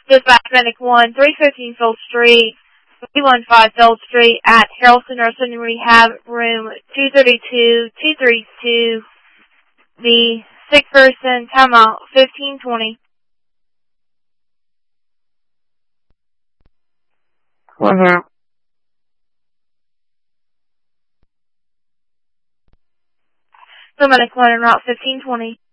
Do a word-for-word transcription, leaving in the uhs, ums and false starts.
Dispatch Medic one, three fifteen Field Street, three one five Field Street at Harrelson Nursing and Rehab, room two thirty-two, two thirty-two, the sick person, timeout, fifteen twenty. One here. So Medic one en route, fifteen twenty.